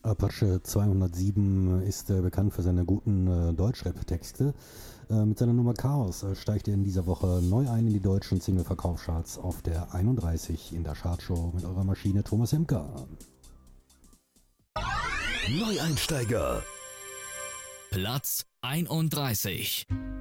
Apache 207 ist bekannt für seine guten Deutschrap-Texte. Mit seiner Nummer Chaos steigt er in dieser Woche neu ein in die deutschen Single-Verkaufscharts auf der 31 in der Chartshow mit eurer Maschine Thomas Hemker. Neueinsteiger. Platz 31.